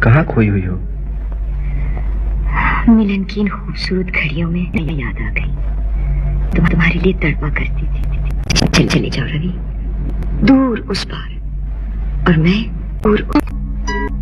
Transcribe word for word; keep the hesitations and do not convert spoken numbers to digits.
कहाँ खोई हुई हो? मिलन की इन खूबसूरत घड़ियों में नई याद आ गई। तुम तुम्हारे लिए तड़पा करती थी। चल चले जाओ रवि, दूर उस पार, और मैं दूर